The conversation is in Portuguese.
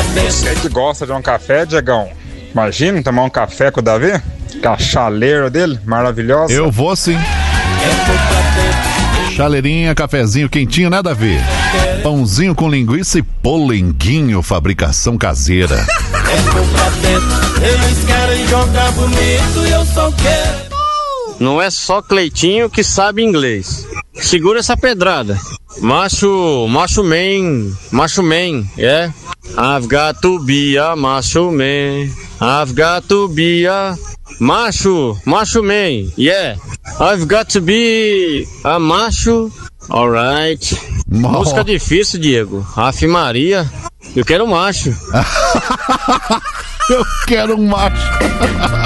Você que gosta de um café, Diegão? Imagina tomar um café com o Davi? Com a chaleira dele, maravilhosa. Eu vou sim. Chaleirinha, cafezinho quentinho, nada a ver. Pãozinho com linguiça e polenguinho, fabricação caseira. Eles querem jogar bonito e eu só quero. Não é só Cleitinho que sabe inglês. Segura essa pedrada. Macho man, yeah. I've got to be a macho man. I've got to be a macho man, yeah. I've got to be a macho, alright. Música difícil, Diego. Ave Maria, eu quero um macho. Eu quero um macho.